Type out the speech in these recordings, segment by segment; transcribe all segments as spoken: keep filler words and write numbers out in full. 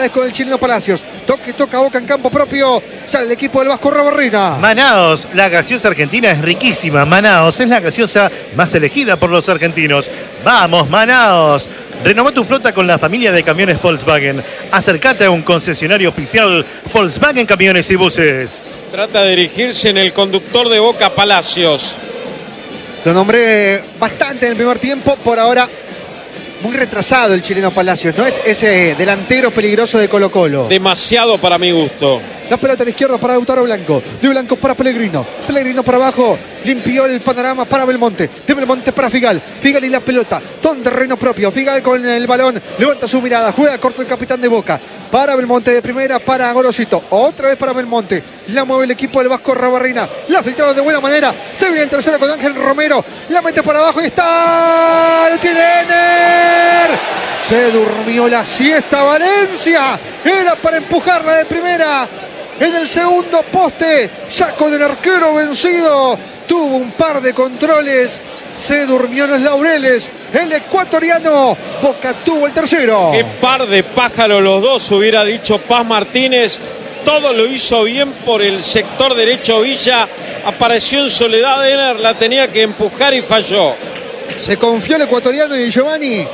vez con el chileno Palacios. Toque, toca Boca en campo propio. Sale el equipo del Vasco Arrobarrena. Manaos, la gaseosa argentina es riquísima. Manaos es la gaseosa más elegida por los argentinos. ¡Vamos, Manaos! Renová tu flota con la familia de camiones Volkswagen. Acércate a un concesionario oficial Volkswagen Camiones y Buses. Trata de dirigirse en el conductor de Boca, Palacios. Lo nombré bastante en el primer tiempo. Por ahora, muy retrasado el chileno Palacios. No es ese delantero peligroso de Colo-Colo. Demasiado para mi gusto. La pelota a la izquierda para Lautaro Blanco. De Blanco para Pellegrino. Pellegrino para abajo. Limpió el panorama para Belmonte. De Belmonte para Figal. Figal y la pelota. Todo en terreno propio. Figal con el balón. Levanta su mirada. Juega corto el capitán de Boca. Para Belmonte de primera. Para Gorosito. Otra vez para Belmonte. La mueve el equipo del Vasco Arrobarrena. La filtraron de buena manera. Se viene en tercera con Ángel Romero. La mete para abajo y está. ¡Lo tiene Ener! Se durmió la siesta Valencia. Era para empujarla de primera. En el segundo poste, ya con el arquero vencido, tuvo un par de controles, se durmió en los laureles, el ecuatoriano. Boca tuvo el tercero. Qué par de pájaros los dos, hubiera dicho Paz Martínez. Todo lo hizo bien por el sector derecho Villa. Apareció en soledad Ener, la tenía que empujar y falló. Se confió el ecuatoriano y Giovanni.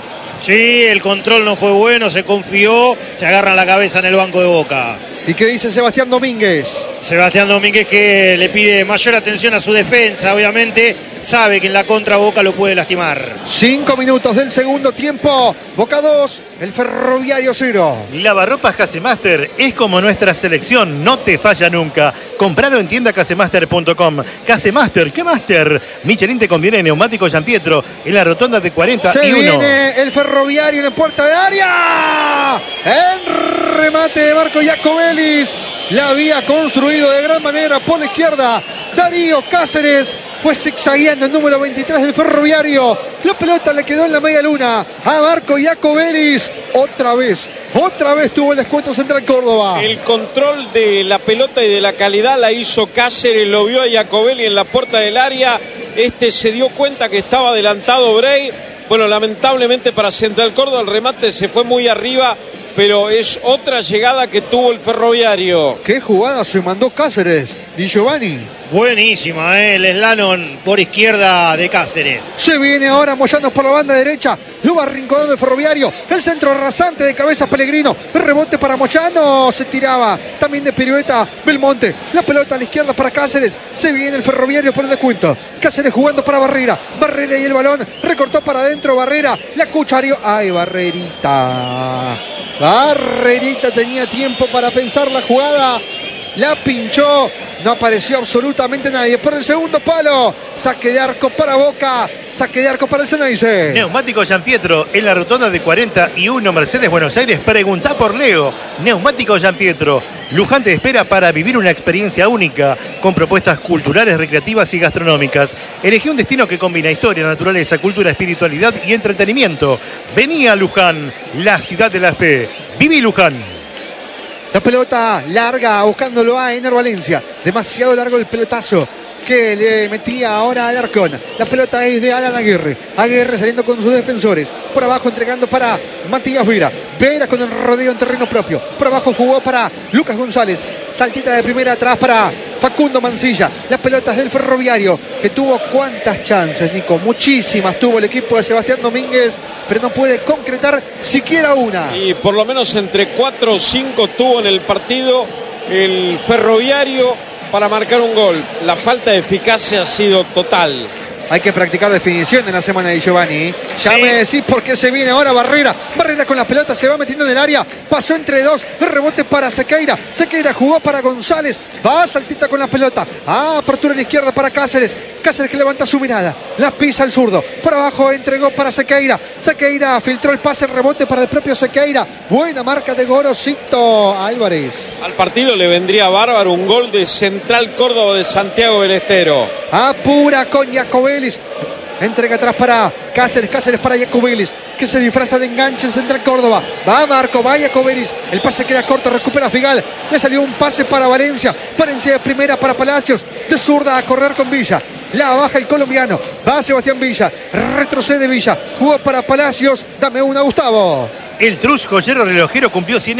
Sí, el control no fue bueno, se confió, se agarra la cabeza en el banco de Boca. ¿Y qué dice Sebastián Domínguez? Sebastián Domínguez que le pide mayor atención a su defensa, obviamente, sabe que en la contra Boca lo puede lastimar. Cinco minutos del segundo tiempo, Boca dos, el Ferroviario cero. Lavarropas Casemaster es como nuestra selección, no te falla nunca. Compralo en tienda casemaster punto com. Casemaster, ¿qué Master? Michelin te conviene neumático Gianpietro en la rotonda de cuarenta y uno. Se viene el Ferroviario en la puerta de área. El remate de Marco Jacobelis. La había construido de gran manera por la izquierda. Darío Cáceres fue zigzagueando el número veintitrés del Ferroviario. La pelota le quedó en la media luna a Marco Jacobelis. Otra vez, otra vez tuvo el descuento Central Córdoba. El control de la pelota y de la calidad la hizo Cáceres, lo vio a Jacobelli en la puerta del área. Este se dio cuenta que estaba adelantado Bray. Bueno, lamentablemente para Central Córdoba el remate se fue muy arriba, pero es otra llegada que tuvo el Ferroviario. ¿Qué jugada se mandó Cáceres? Di Giovanni. Buenísima, ¿eh? El slalom por izquierda de Cáceres. Se viene ahora Moyanos por la banda derecha. Lo va arrinconando el Ferroviario. El centro rasante de cabeza Pellegrino. El rebote para Moyano. Se tiraba. También de pirueta Belmonte. La pelota a la izquierda para Cáceres. Se viene el Ferroviario por el descuento. Cáceres jugando para Barrera. Barrera y el balón. Recortó para adentro Barrera. La cucharió. ¡Ay, Barrerita! Barrerita tenía tiempo para pensar la jugada. La pinchó. No apareció absolutamente nadie. Por el segundo palo. Saque de arco para Boca. Saque de arco para el Ceneice. Neumático Gianpietro en la rotonda de cuarenta y uno Mercedes Buenos Aires. Preguntá por Leo. Neumático Gianpietro. Luján te espera para vivir una experiencia única con propuestas culturales, recreativas y gastronómicas. Elegí un destino que combina historia, naturaleza, cultura, espiritualidad y entretenimiento. Vení a Luján, la ciudad de la fe. Viví Luján. La pelota larga buscándolo a Ener Valencia. Demasiado largo el pelotazo que le metía ahora al Arcón. La pelota es de Alan Aguirre. Aguirre saliendo con sus defensores. Por abajo entregando para Matías Vera. Vera con el rodeo en terreno propio. Por abajo jugó para Lucas González. Saltita de primera atrás para Facundo Mancilla. Las pelotas del Ferroviario, que tuvo cuántas chances, Nico. Muchísimas tuvo el equipo de Sebastián Domínguez, pero no puede concretar siquiera una. Y por lo menos entre cuatro o cinco tuvo en el partido el Ferroviario para marcar un gol. La falta de eficacia ha sido total. Hay que practicar definición en la semana de Giovanni. Ya Sí. me decís por qué se viene ahora Barrera. Barrera con la pelota, se va metiendo en el área. Pasó entre dos. El rebote para Sequeira. Sequeira jugó para González. Va saltita con la pelota. Ah, apertura a la izquierda para Cáceres. Cáceres que levanta su mirada. La pisa el zurdo. Por abajo entregó para Sequeira. Sequeira filtró el pase, el rebote para el propio Sequeira. Buena marca de Gorosito Álvarez. Al partido le vendría bárbaro un gol de Central Córdoba de Santiago del Estero. Apura con Jacobelis. Entrega atrás para Cáceres. Cáceres para Jacobelis, que se disfraza de enganche en Central Córdoba. Va Marco, va Jacobelis. El pase queda corto, recupera Figal. Le salió un pase para Valencia. Valencia de primera para Palacios. De zurda a correr con Villa. La baja el colombiano. Va Sebastián Villa. Retrocede Villa. Jugó para Palacios. Dame una, Gustavo. El Trush joyero relojero cumplió cien